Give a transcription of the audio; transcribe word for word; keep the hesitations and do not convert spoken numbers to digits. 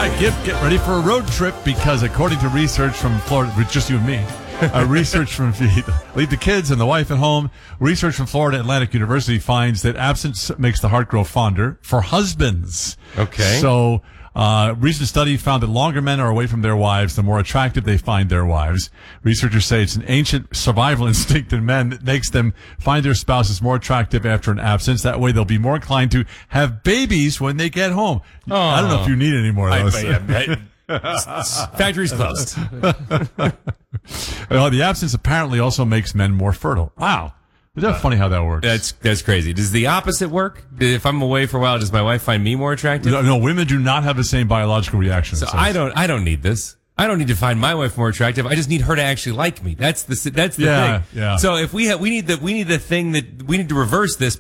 right, get, get ready for a road trip because according to research from Florida, just you and me, uh, research from leave the kids and the wife at home. Research from Florida Atlantic University finds that absence makes the heart grow fonder for husbands. Okay. So, uh, recent study found that longer men are away from their wives, the more attractive they find their wives. Researchers say it's an ancient survival instinct in men that makes them find their spouses more attractive after an absence. That way they'll be more inclined to have babies when they get home. Oh. I don't know if you need any more of those. I, I, I, factory's closed. Well, the absence apparently also makes men more fertile. Wow. Isn't that funny how that works? That's that's crazy. Does the opposite work? If I'm away for a while, does my wife find me more attractive? No, no, women do not have the same biological reaction. So I don't I don't need this. I don't need to find my wife more attractive. I just need her to actually like me. That's the that's the yeah, thing. Yeah. So if we have we need the we need the thing that we need to reverse this